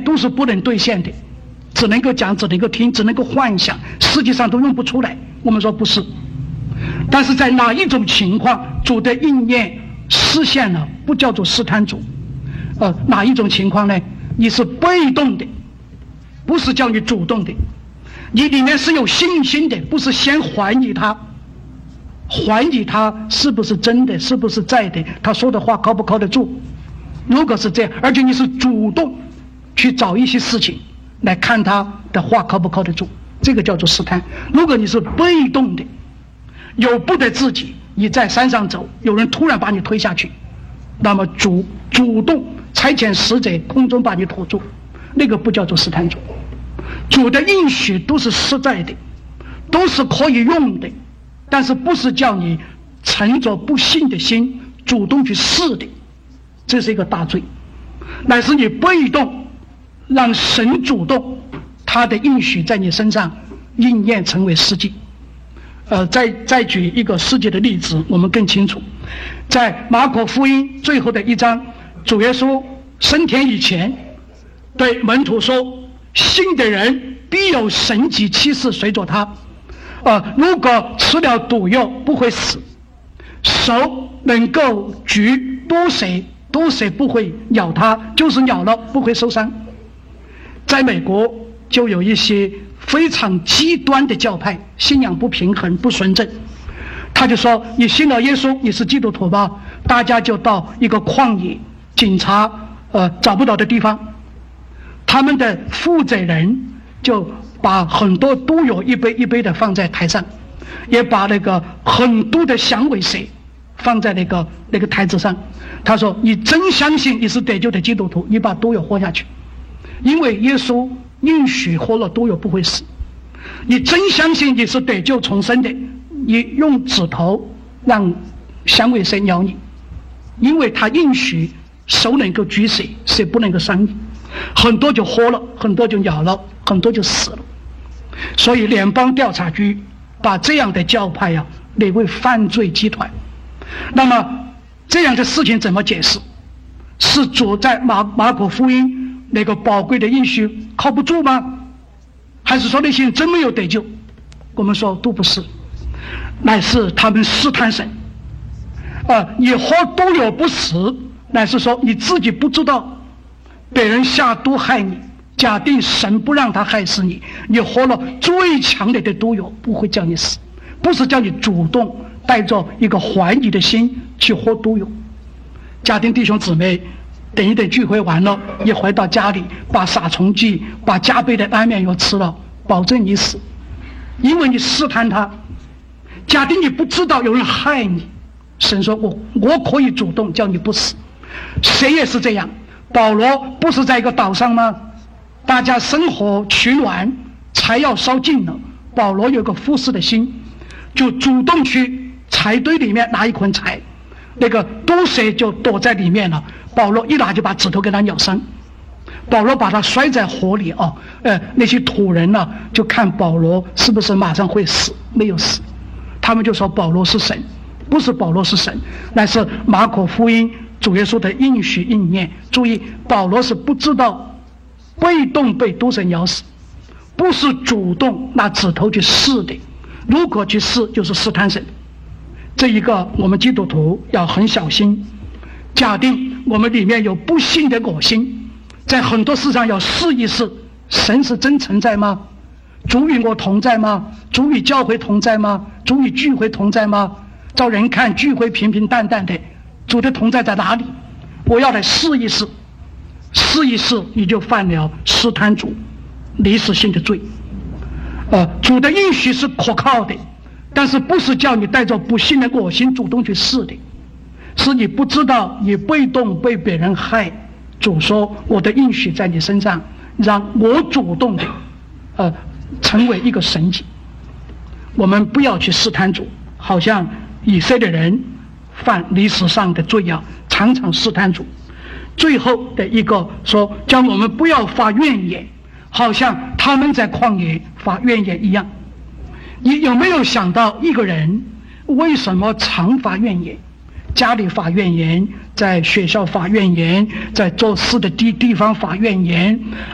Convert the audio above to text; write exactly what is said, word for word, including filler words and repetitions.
都是不能兑现的，只能够讲，只能够听，只能够幻想，实际上都用不出来。我们说不是，但是在哪一种情况主的应验实现了，不叫做试探主。呃，哪一种情况呢？你是被动的，不是叫你主动的。你里面是有信心的，不是先怀疑他，怀疑他是不是真的，是不是在的，他说的话靠不靠得住。如果是这样，而且你是主动去找一些事情来看他的话靠不靠得住，这个叫做试探。如果你是被动的，由不得自己，你在山上走，有人突然把你推下去，那么主主动差遣使者空中把你拖住，那个不叫做试探主。主的应许都是实在的，都是可以用的，但是不是叫你乘着不信的心主动去试的，这是一个大罪。乃是你被动让神主动，他的应许在你身上应验成为实际。呃，再再举一个世界的例子，我们更清楚。在马可福音最后的一章，主耶稣升天以前对门徒说，信的人必有神迹奇事随着他，呃，如果吃了毒药不会死，手能够举毒蛇，毒蛇不会咬他，就是咬了不会受伤。在美国就有一些非常极端的教派，信仰不平衡不纯正，他就说你信了耶稣，你是基督徒吧，大家就到一个旷野，警察呃找不到的地方，他们的负责人就把很多毒药一杯一杯的放在台上，也把那个很多的响尾蛇放在那个那个台子上。他说你真相信你是得救的基督徒，你把毒药喝下去，因为耶稣应许喝了毒药不会死。你真相信你是得救重生的，你用指头让响尾蛇咬你，因为他应许手能够举蛇，蛇不能够伤你。很多就喝了，很多就咬了，很多就死了。所以联邦调查局把这样的教派呀、啊、列为犯罪集团。那么这样的事情怎么解释？是主在马马可福音那个宝贵的应许靠不住吗？还是说那些人真没有得救？我们说都不是，乃是他们试探神。啊，你喝毒药不死，乃是说你自己不知道别人下毒害你，假定神不让他害死你，你喝了最强烈的毒药不会叫你死，不是叫你主动带着一个怀疑的心去喝毒药。家庭弟兄姊妹，等一等聚会完了，你回到家里把杀虫剂把加倍的安眠药吃了，保证你死，因为你试探他。假定你不知道有人害你，神说我我可以主动叫你不死。谁也是这样，保罗不是在一个岛上吗？大家生火取暖，柴要烧尽了，保罗有个服侍的心，就主动去柴堆里面拿一捆柴，那个毒蛇就躲在里面了，保罗一拿就把指头给他咬伤。保罗把他摔在火里啊，呃，那些土人呢、啊、就看保罗是不是马上会死，没有死，他们就说保罗是神，不是保罗是神，乃是马可福音主耶稣的应许应验。注意，保罗是不知道被动被毒蛇咬死，不是主动拿指头去试的，如果去试就是试探神。这一个我们基督徒要很小心。假定我们里面有不信的恶心，在很多事上要试一试，神是真存在吗？主与我同在吗？主与教会同在吗？主与聚会同在吗？照人看聚会平平淡淡的，主的同在在哪里？我要来试一试，试一试你就犯了试探主历史性的罪。呃，主的应许是可靠的，但是不是叫你带着不信的恶心主动去试的，是你不知道你被动被别人害。主说我的应许在你身上，让我主动的呃成为一个神迹。我们不要去试探主，好像以色列人犯历史上的罪啊，常常试探主。最后的一个说叫我们不要发怨言，好像他们在旷野发怨言一样。你有没有想到一个人为什么常发怨言？家里发怨言，在学校发怨言，在做事的地地方发怨言，